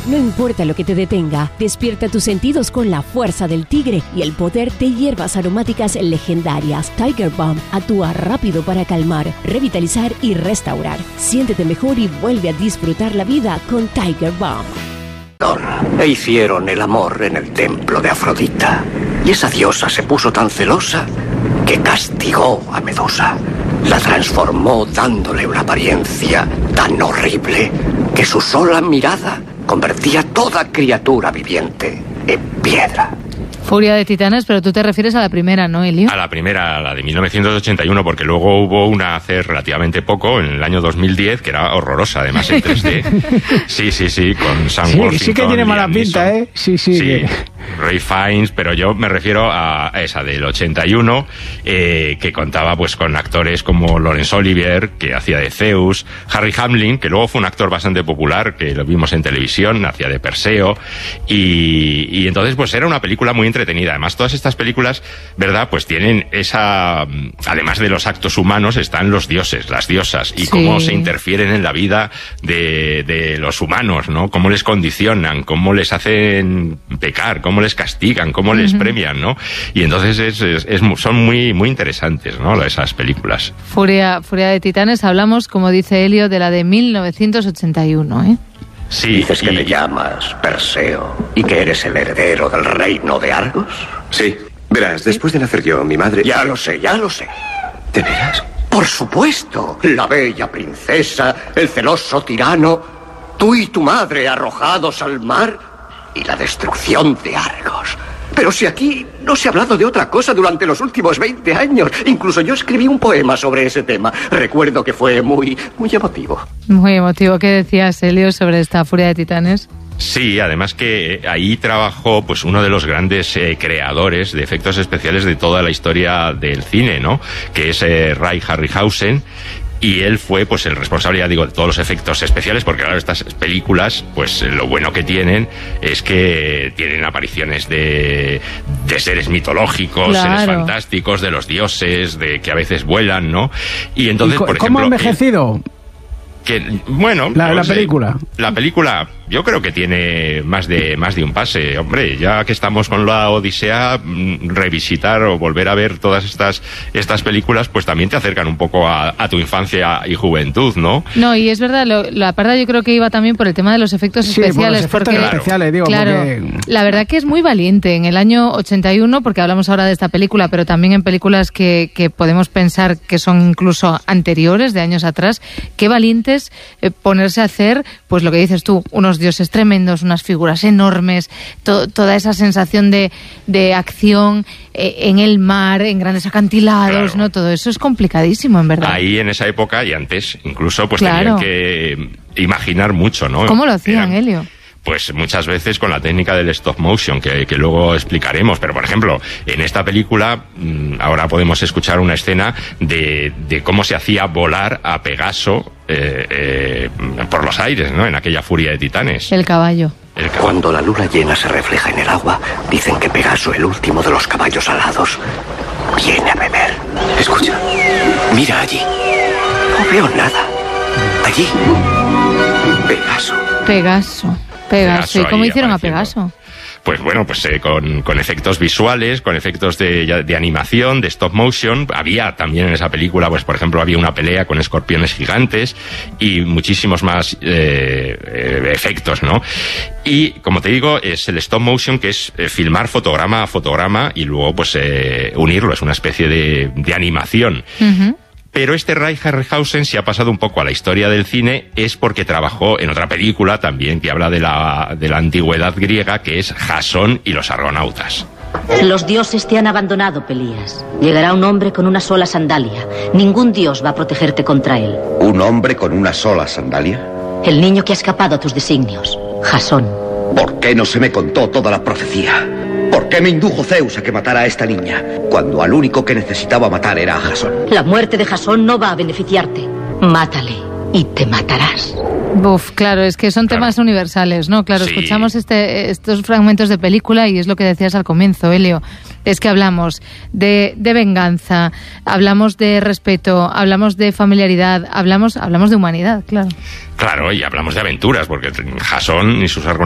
No importa lo que te detenga, despierta tus sentidos con la fuerza del tigre y el poder de hierbas aromáticas legendarias. Tiger Balm actúa rápido para calmar, revitalizar y restaurar. Siéntete mejor y vuelve a disfrutar la vida con Tiger Balm. E hicieron el amor en el templo de Afrodita. Y esa diosa se puso tan celosa que castigó a Medusa. La transformó dándole una apariencia tan horrible que su sola mirada convertía toda criatura viviente en piedra. Furia de Titanes, pero tú te refieres a la primera, ¿no, Elio? A la primera, a la de 1981, porque luego hubo una hace relativamente poco, en el año 2010, que era horrorosa, además en 3D. Sí, con Sam Worthington. Sí que tiene mala pinta, ¿eh? Sí. Ray Fiennes, pero yo me refiero a esa del 81, que contaba pues con actores como Laurence Olivier, que hacía de Zeus, Harry Hamlin, que luego fue un actor bastante popular, que lo vimos en televisión, hacía de Perseo, y entonces pues era una película muy entretenida. Además, todas estas películas, ¿verdad?, pues tienen esa... Además de los actos humanos, están los dioses, las diosas, y cómo se interfieren en la vida de los humanos, ¿no? Cómo les condicionan, cómo les hacen pecar, cómo les castigan, cómo les premian, ¿no? Y entonces son muy interesantes, ¿no?, esas películas. Furia de Titanes, hablamos, como dice Elio, de la de 1981, ¿eh? Sí, ¿Dices que te llamas Perseo y que eres el heredero del reino de Argos? Sí. Verás, después de nacer yo, mi madre... Ya lo sé. ¿De veras? Por supuesto. La bella princesa, el celoso tirano, tú y tu madre arrojados al mar y la destrucción de Argos. Pero si aquí no se ha hablado de otra cosa durante los últimos 20 años. Incluso yo escribí un poema sobre ese tema. Recuerdo que fue muy emotivo. Muy emotivo. ¿Qué decías, Elio, sobre esta Furia de Titanes? Sí, además que ahí trabajó pues uno de los grandes creadores de efectos especiales de toda la historia del cine, ¿no?, que es Ray Harryhausen. Y él fue pues el responsable, ya digo, de todos los efectos especiales, porque claro, estas películas, pues lo bueno que tienen es que tienen apariciones de seres mitológicos, seres fantásticos, de los dioses, de que a veces vuelan, ¿no? Y entonces, por ejemplo... ¿Cómo ha envejecido? La película. La película, yo creo que tiene más de un pase. Hombre, ya que estamos con la Odisea, revisitar o volver a ver todas estas películas, pues también te acercan un poco a tu infancia y juventud, ¿no? No, y es verdad, la parda yo creo que iba también por el tema de los efectos especiales. Por los efectos especiales, digo, porque... La verdad que es muy valiente. En el año 81, porque hablamos ahora de esta película, pero también en películas que podemos pensar que son incluso anteriores, de años atrás, qué valientes ponerse a hacer, pues lo que dices tú, unos dioses tremendos, unas figuras enormes, toda esa sensación de acción en el mar, en grandes acantilados, ¿no? Todo eso es complicadísimo, en verdad. Ahí en esa época y antes, incluso, pues tenían que imaginar mucho, ¿no? ¿Cómo lo hacían, Elio? Pues muchas veces con la técnica del stop motion, que luego explicaremos. Pero, por ejemplo, en esta película, ahora podemos escuchar una escena de cómo se hacía volar a Pegaso por los aires, ¿no?, en aquella Furia de Titanes. El caballo. Cuando la luna llena se refleja en el agua, dicen que Pegaso, el último de los caballos alados, viene a beber. Escucha, mira allí. No veo nada. Allí. Pegaso. ¿Y cómo hicieron a Pegaso? Pues bueno, pues con efectos visuales, con efectos de animación, de stop motion. Había también en esa película, pues por ejemplo, había una pelea con escorpiones gigantes y muchísimos más efectos, ¿no? Y, como te digo, es el stop motion, que es filmar fotograma a fotograma y luego pues unirlo. Es una especie de animación. Uh-huh. Pero este Ray Harryhausen, si ha pasado un poco a la historia del cine, es porque trabajó en otra película también que habla de la antigüedad griega, que es Jasón y los argonautas. Los dioses te han abandonado, Pelías. Llegará un hombre con una sola sandalia. Ningún dios va a protegerte contra él. ¿Un hombre con una sola sandalia? El niño que ha escapado a tus designios, Jasón. ¿Por qué no se me contó toda la profecía? ¿Por qué me indujo Zeus a que matara a esta niña, cuando al único que necesitaba matar era a Jasón? La muerte de Jasón no va a beneficiarte. Mátale y te matarás. Claro, es que son temas universales, ¿no? Claro, sí. Escuchamos estos fragmentos de película y es lo que decías al comienzo, Elio. Es que hablamos de venganza, hablamos de respeto, hablamos de familiaridad, hablamos de humanidad, claro. Claro, y hablamos de aventuras, porque Jasón y sus argonautas